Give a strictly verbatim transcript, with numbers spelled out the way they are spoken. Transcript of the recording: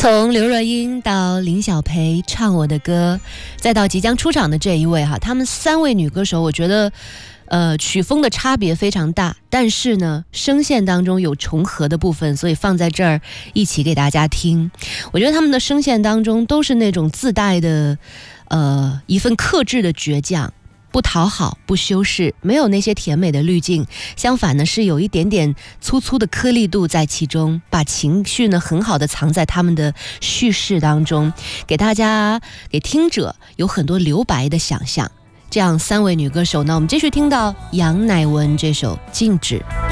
从刘若英到林小培唱我的歌，再到即将出场的这一位哈，他们三位女歌手，我觉得呃，曲风的差别非常大，但是呢，声线当中有重合的部分，所以放在这儿一起给大家听。我觉得他们的声线当中都是那种自带的呃一份克制的倔强，不讨好，不修饰，没有那些甜美的滤镜，相反呢是有一点点粗粗的颗粒度在其中，把情绪呢很好的藏在他们的叙事当中，给大家给听者有很多留白的想象。这样三位女歌手呢，我们继续听到杨乃文这首《静止》。